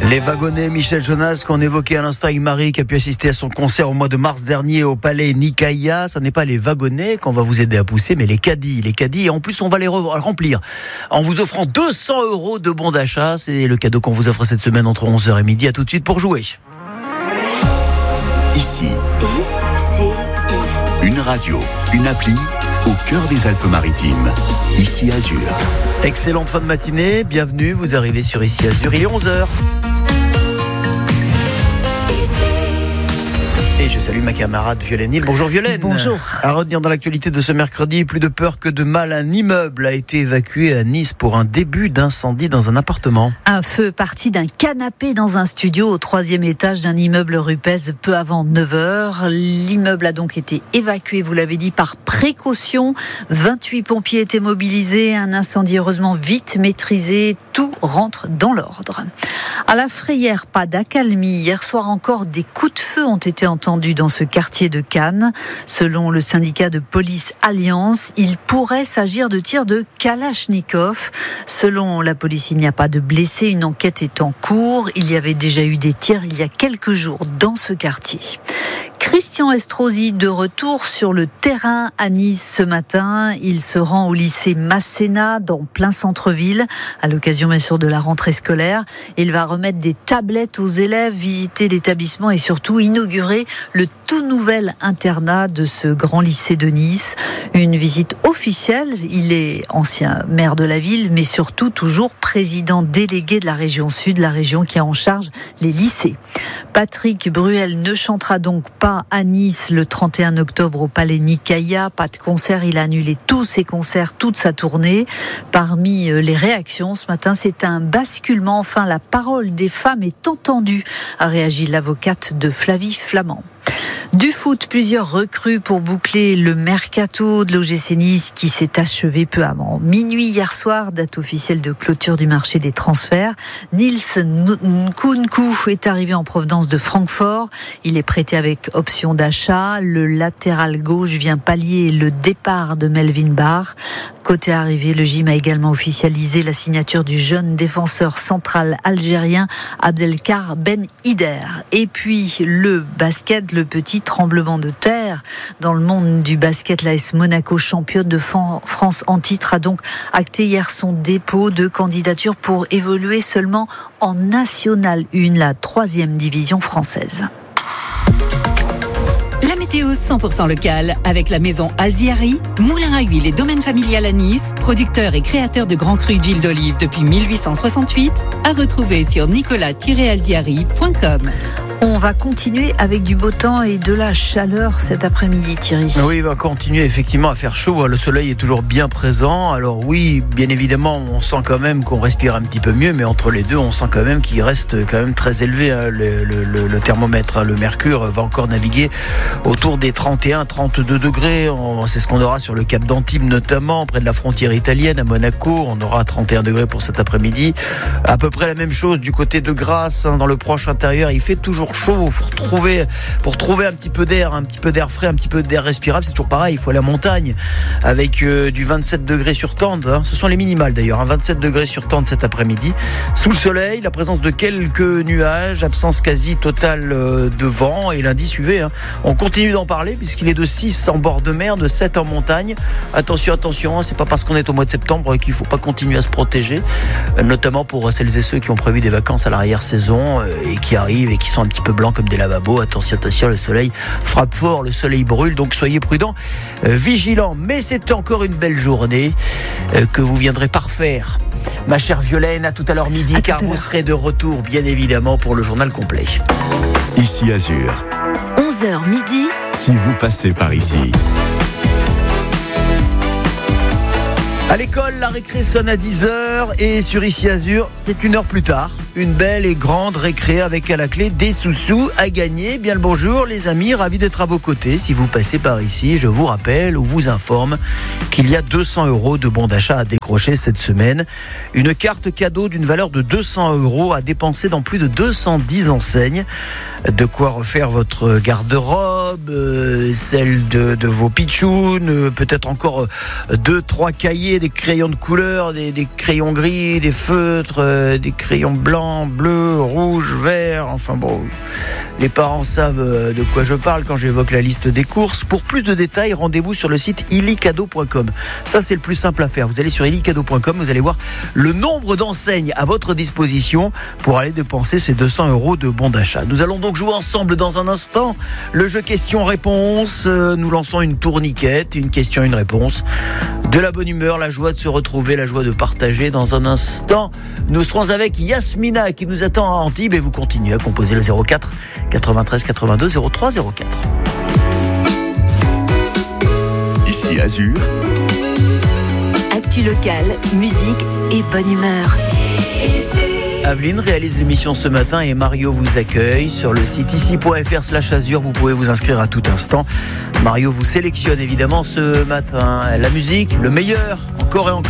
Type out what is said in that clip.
Les wagonnets, Michel Jonas, qu'on évoquait à l'instant avec Marie, qui a pu assister à son concert au mois de mars dernier au Palais Nicaïa. Ce n'est pas les wagonnets qu'on va vous aider à pousser, mais les caddies. Et en plus, on va les remplir en vous offrant 200 € de bons d'achat. C'est le cadeau qu'on vous offre cette semaine entre 11h et midi. À tout de suite pour jouer. Ici, une radio, une appli au cœur des Alpes-Maritimes. Ici Azur. Excellente fin de matinée, bienvenue, vous arrivez sur Ici Azur, il est 11h. Et je salue ma camarade Violaine Hill. Bonjour Violaine. Bonjour. À retenir dans l'actualité de ce mercredi, plus de peur que de mal, un immeuble a été évacué à Nice pour un début d'incendie dans un appartement. Un feu parti d'un canapé dans un studio au 3e étage d'un immeuble rue Pez peu avant 9h. L'immeuble a donc été évacué, vous l'avez dit, par précaution. 28 pompiers étaient mobilisés, un incendie heureusement vite maîtrisé. Tout rentre dans l'ordre. À la Frayère, pas d'accalmie. Hier soir encore, des coups de feu ont été entendus dans ce quartier de Cannes. Selon le syndicat de police Alliance, il pourrait s'agir de tirs de Kalachnikov. Selon la police, il n'y a pas de blessés. Une enquête est en cours. Il y avait déjà eu des tirs il y a quelques jours dans ce quartier. Christian Estrosi de retour sur le terrain à Nice ce matin. Il se rend au lycée Masséna dans plein centre-ville à l'occasion bien sûr de la rentrée scolaire. Il va remettre des tablettes aux élèves, visiter l'établissement et surtout inaugurer le tout nouvel internat de ce grand lycée de Nice. Une visite officielle. Il est ancien maire de la ville mais surtout toujours président délégué de la région Sud, la région qui a en charge les lycées. Patrick Bruel ne chantera donc pas à Nice le 31 octobre au Palais Nicaïa. Pas de concert, il a annulé tous ses concerts, toute sa tournée. Parmi les réactions ce matin, c'est un basculement. Enfin, la parole des femmes est entendue, a réagi l'avocate de Flavie Flamand. Du foot, plusieurs recrues pour boucler le mercato de l'OGC Nice qui s'est achevé peu avant minuit hier soir, date officielle de clôture du marché des transferts. Nils Nkunku est arrivé en provenance de Francfort. Il est prêté avec option d'achat. Le latéral gauche vient pallier le départ de Melvin Barr. Côté arrivée, le gym a également officialisé la signature du jeune défenseur central algérien Abdelkar Ben Yedder. Et puis le basket, le petit tremblement de terre dans le monde du basket. L'AS Monaco, championne de France en titre, a donc acté hier son dépôt de candidature pour évoluer seulement en National 1, la 3e division française. La météo 100% locale avec la maison Alziari, moulin à huile et domaine familial à Nice, producteur et créateur de grands crus d'huile d'olive depuis 1868, à retrouver sur nicolas-alziari.com. On va continuer avec du beau temps et de la chaleur cet après-midi, Thierry. Oui, il va continuer effectivement à faire chaud. Le soleil est toujours bien présent. Alors oui, bien évidemment, on sent quand même qu'on respire un petit peu mieux, mais entre les deux, on sent quand même qu'il reste quand même très élevé le thermomètre. Le mercure va encore naviguer autour des 31-32 degrés. C'est ce qu'on aura sur le cap d'Antibes notamment, près de la frontière italienne, à Monaco. On aura 31 degrés pour cet après-midi. À peu près la même chose du côté de Grasse, dans le proche intérieur. Il fait toujours chaud, pour trouver un petit peu d'air frais, un petit peu d'air respirable, c'est toujours pareil, il faut aller en montagne avec du 27 degrés sur Tende, ce sont les minimales d'ailleurs, 27 degrés sur Tende cet après-midi, sous le soleil, la présence de quelques nuages, absence quasi totale de vent, et lundi suivez, on continue d'en parler puisqu'il est de 6 en bord de mer, de 7 en montagne. Attention, c'est pas parce qu'on est au mois de septembre qu'il faut pas continuer à se protéger, notamment pour celles et ceux qui ont prévu des vacances à l'arrière-saison et qui arrivent et qui sont un petit peu blancs comme des lavabos. Attention, le soleil frappe fort, le soleil brûle, donc soyez prudents, vigilants. Mais c'est encore une belle journée que vous viendrez parfaire. Ma chère Violaine, à tout à l'heure midi, car vous serez de retour, bien évidemment, pour le journal complet. Ici Azur. 11h midi. Si vous passez par ici. À l'école, la récré sonne à 10h et sur Ici Azur, c'est 1 heure plus tard. Une belle et grande récré avec à la clé des sous-sous à gagner. Bien le bonjour les amis, ravi d'être à vos côtés. Si vous passez par ici, je vous rappelle ou vous informe qu'il y a 200 € de bons d'achat à décrocher cette semaine. Une carte cadeau d'une valeur de 200 € à dépenser dans plus de 210 enseignes. De quoi refaire votre garde-robe, celle de vos pitchounes, peut-être encore 2-3 cahiers papier, des crayons de couleur, des crayons gris, des feutres, des crayons blancs, bleus, rouges, verts. Enfin bon, les parents savent de quoi je parle quand j'évoque la liste des courses. Pour plus de détails, rendez-vous sur le site illicadeau.com. Ça, c'est le plus simple à faire. Vous allez sur illicadeau.com, vous allez voir le nombre d'enseignes à votre disposition pour aller dépenser ces 200 € de bons d'achat. Nous allons donc jouer ensemble dans un instant. Le jeu question-réponse. Nous lançons une tourniquette, une question, une réponse. De la bonne humeur, la joie de se retrouver, la joie de partager. Dans un instant, nous serons avec Yasmina qui nous attend à Antibes et vous continuez à composer le 04 93 82 03 04. Ici Azur. Actu locale, musique et bonne humeur. Aveline réalise l'émission ce matin et Mario vous accueille sur le site ici.fr/Azur. Vous pouvez vous inscrire à tout instant. Mario vous sélectionne évidemment ce matin la musique, le meilleur, encore et encore.